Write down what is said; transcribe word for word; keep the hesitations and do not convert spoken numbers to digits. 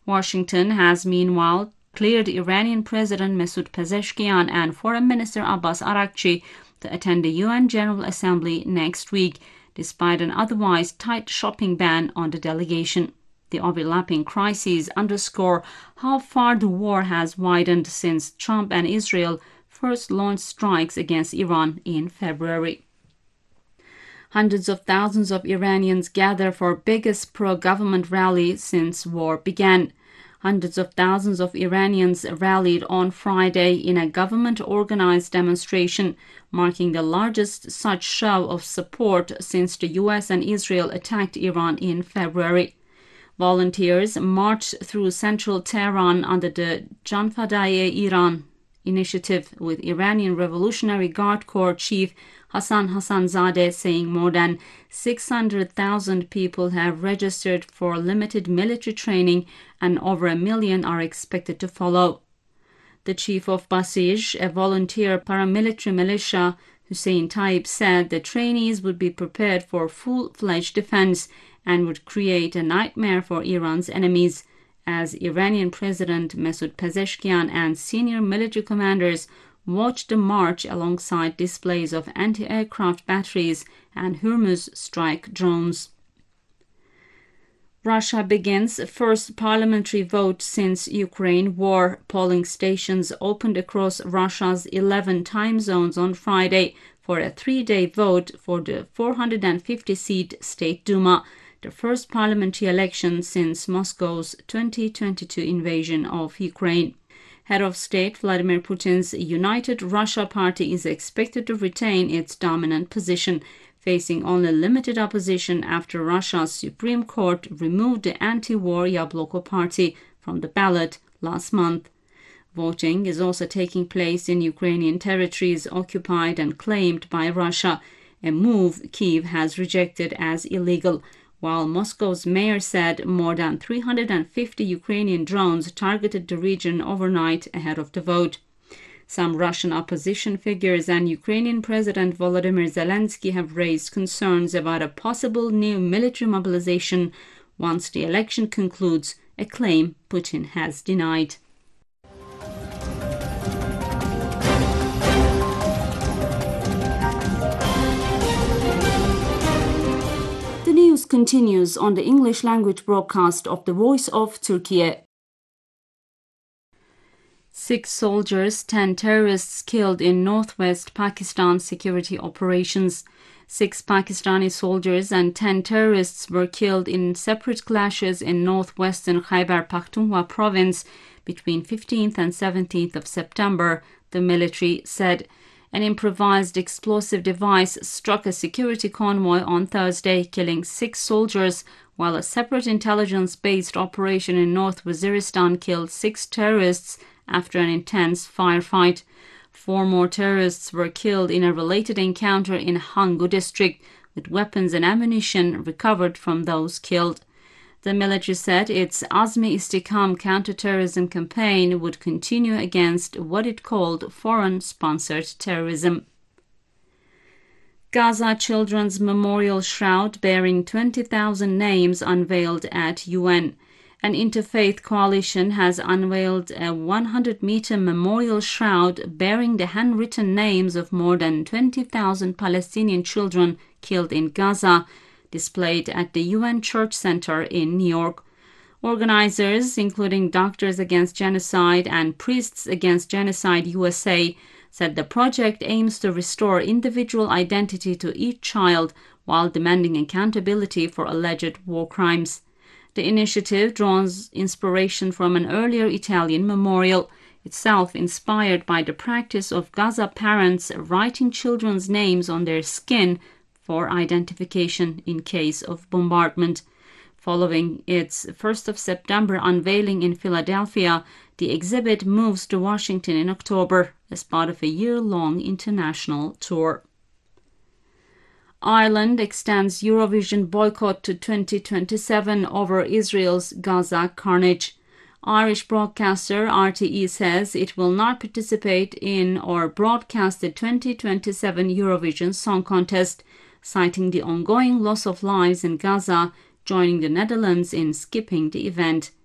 Washington has meanwhile cleared Iranian President Masoud Pezeshkian and Foreign Minister Abbas Araghchi to attend the U N General Assembly next week, despite an otherwise tight shopping ban on the delegation. The overlapping crises underscore how far the war has widened since Trump and Israel first launched strikes against Iran in February. Hundreds of thousands of Iranians gather for biggest pro-government rally since war began. Hundreds of thousands of Iranians rallied on Friday in a government-organized demonstration, marking the largest such show of support since the U S and Israel attacked Iran in February. Volunteers marched through central Tehran under the Janfadai Iran initiative, with Iranian Revolutionary Guard Corps Chief Hassan Hassanzadeh saying more than six hundred thousand people have registered for limited military training and over a million are expected to follow. The chief of Basij, a volunteer paramilitary militia, Hussein Taib, said the trainees would be prepared for full-fledged defense and would create a nightmare for Iran's enemies, as Iranian President Masoud Pezeshkian and senior military commanders watched the march alongside displays of anti-aircraft batteries and Hormuz strike drones. Russia begins first parliamentary vote since Ukraine war. Polling stations opened across Russia's eleven time zones on Friday for a three-day vote for the four hundred fifty seat State Duma, the first parliamentary election since Moscow's twenty twenty-two invasion of Ukraine. Head of State Vladimir Putin's United Russia Party is expected to retain its dominant position, facing only limited opposition after Russia's Supreme Court removed the anti-war Yabloko Party from the ballot last month. Voting is also taking place in Ukrainian territories occupied and claimed by Russia, a move Kyiv has rejected as illegal, while Moscow's mayor said more than three hundred fifty Ukrainian drones targeted the region overnight ahead of the vote. Some Russian opposition figures and Ukrainian President Volodymyr Zelensky have raised concerns about a possible new military mobilization once the election concludes, a claim Putin has denied. The news continues on the English language broadcast of the Voice of Turkey. Six soldiers, ten terrorists killed in northwest Pakistan security operations. Six Pakistani soldiers and ten terrorists were killed in separate clashes in northwestern Khyber Pakhtunkhwa province between fifteenth and seventeenth of September, the military said. An improvised explosive device struck a security convoy on Thursday, killing six soldiers, while a separate intelligence-based operation in North Waziristan killed six terrorists after an intense firefight. Four more terrorists were killed in a related encounter in Hangu district, with weapons and ammunition recovered from those killed. The military said its Azmi Istikam counterterrorism campaign would continue against what it called foreign-sponsored terrorism. Gaza Children's Memorial Shroud bearing twenty thousand names unveiled at U N. An interfaith coalition has unveiled a one hundred meter memorial shroud bearing the handwritten names of more than twenty thousand Palestinian children killed in Gaza, displayed at the U N Church Center in New York. Organizers, including Doctors Against Genocide and Priests Against Genocide U S A, said the project aims to restore individual identity to each child while demanding accountability for alleged war crimes. The initiative draws inspiration from an earlier Italian memorial, itself inspired by the practice of Gaza parents writing children's names on their skin for identification in case of bombardment. Following its first of September unveiling in Philadelphia, the exhibit moves to Washington in October as part of a year-long international tour. Ireland extends Eurovision boycott to twenty twenty-seven over Israel's Gaza carnage. Irish broadcaster R T E says it will not participate in or broadcast the twenty twenty-seven Eurovision Song Contest, citing the ongoing loss of lives in Gaza, joining the Netherlands in skipping the event.